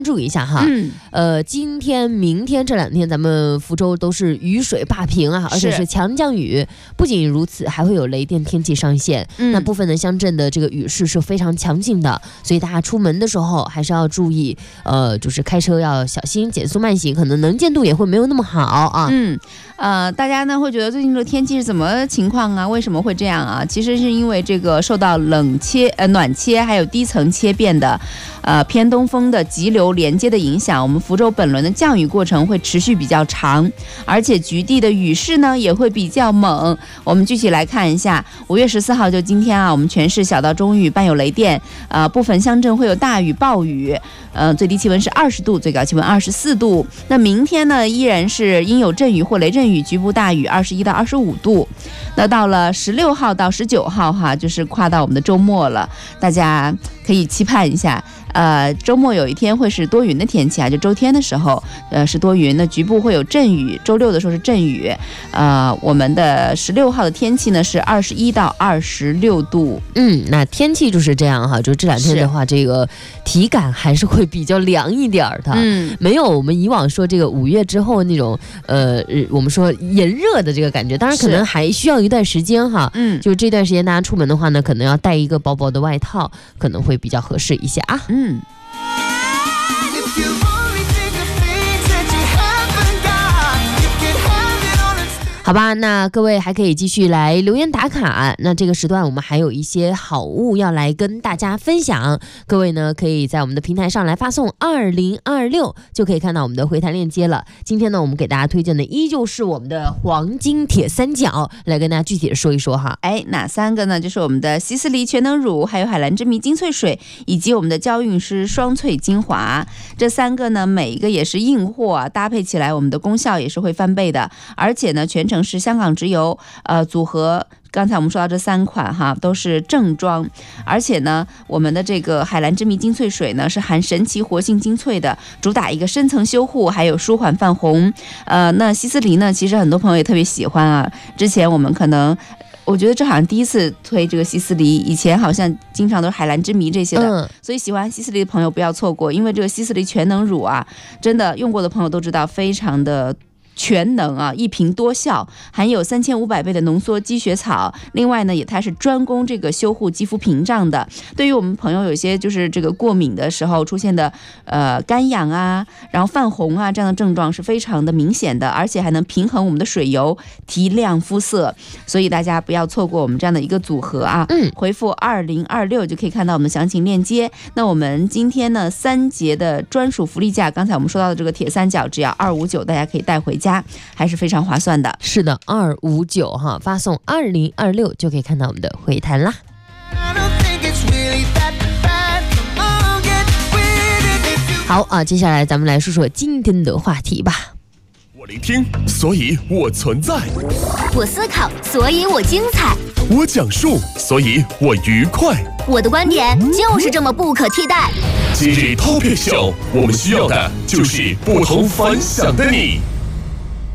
注意一下哈，今天、明天这2天，咱们福州都是雨水霸屏啊，而且是强降雨。不仅如此，还会有雷电天气上线。那部分的乡镇的这个雨势是非常强劲的，所以大家出门的时候还是要注意，就是开车要小心，减速慢行，可能能见度也会没有那么好啊。 大家呢会觉得最近这个天气是怎么情况啊？为什么会这样啊？其实是因为这个受到暖切还有低层切变的偏东风的急流连接的影响，我们福州本轮的降雨过程会持续比较长，而且局地的雨势呢也会比较猛。我们具体来看一下，5月14号就今天啊，我们全市小到中雨伴有雷电，部分乡镇会有大雨暴雨，最低气温是20度，最高气温24度。那明天呢依然是阴有阵雨或雷阵雨，局部大雨21到25度。那到了16号到19号哈，就是跨到我们的周末了，大家可以期盼一下。周末有一天会是多云的天气啊，就周天的时候，是多云，那局部会有阵雨。周六的时候是阵雨，我们的16号的天气呢是21到26度。 那天气就是这样哈，就这2天的话，这个体感还是会比较凉一点的。没有我们以往说这个5月之后那种我们说炎热的这个感觉，当然可能还需要一段时间哈。就这段时间大家出门的话呢，可能要带一个薄薄的外套，可能会比较合适一些啊。好吧，那各位还可以继续来留言打卡。那这个时段我们还有一些好物要来跟大家分享，各位呢可以在我们的平台上来发送2026，就可以看到我们的回弹链接了。今天呢我们给大家推荐的依旧是我们的黄金铁三角，来跟大家具体的说一说哈。 哪3个呢？就是我们的西斯梨全能乳，还有海蓝之谜精粹水，以及我们的娇韵诗双萃精华。这3个呢每一个也是硬货啊，搭配起来我们的功效也是会翻倍的，而且呢全程是香港直邮组合。刚才我们说到这3款哈，都是正装，而且呢，我们的这个海蓝之谜精粹水呢是含神奇活性精粹的，主打一个深层修护，还有舒缓泛红。那西斯梨呢，其实很多朋友也特别喜欢啊。之前我们可能，我觉得这好像第一次推这个西斯梨，以前好像经常都是海蓝之谜这些的，所以喜欢西斯梨的朋友不要错过，因为这个西斯梨全能乳啊，真的用过的朋友都知道，非常的全能啊，一瓶多效，含有3500倍的浓缩积雪草。另外呢，它是专攻这个修护肌肤屏障的。对于我们朋友有些就是这个过敏的时候出现的干痒啊，然后泛红啊这样的症状是非常的明显的，而且还能平衡我们的水油，提亮肤色。所以大家不要错过我们这样的一个组合啊！回复2026就可以看到我们的详情链接。那我们今天呢3节的专属福利价，刚才我们说到的这个铁三角只要259，大家可以带回家。还是非常划算的。 是的，259哈，发送2026就可以看到我们的回弹啦。好啊，接下来咱们来说说今天的话题吧。 我聆听，所以我存在； 我思考，所以我精彩； 我讲述，所以我愉快。 我的观点就是这么不可替代。 今日 Topic Show， 我们需要的就是不同凡响的你。